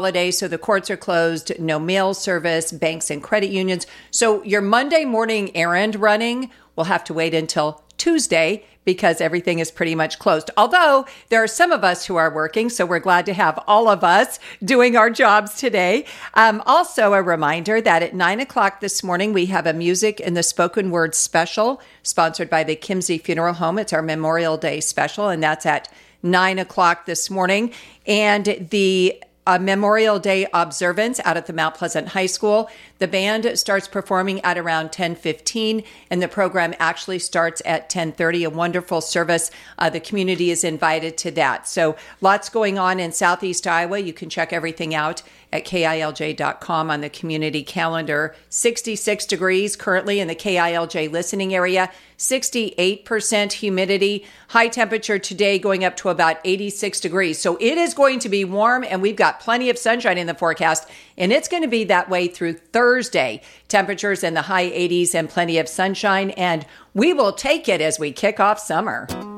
holiday, so the courts are closed, no mail service, banks and credit unions. So your Monday morning errand running will have to wait until Tuesday because everything is pretty much closed. Although there are some of us who are working, so we're glad to have all of us doing our jobs today. Also, a reminder that at 9 o'clock this morning, we have a music and the spoken word special sponsored by the Kimsey Funeral Home. It's our Memorial Day special, and that's at 9 o'clock this morning. And the Memorial Day observance out at the Mount Pleasant High School. The band starts performing at around 10:15, and the program actually starts at 10:30. A wonderful service. The community is invited to that. So lots going on in Southeast Iowa. You can check everything out at KILJ.com on the community calendar. 66 degrees currently in the KILJ listening area. 68% humidity. High temperature today going up to about 86 degrees. So it is going to be warm, and we've got plenty of sunshine in the forecast, and it's going to be that way through Thursday. Temperatures in the high 80s and plenty of sunshine, and we will take it as we kick off summer.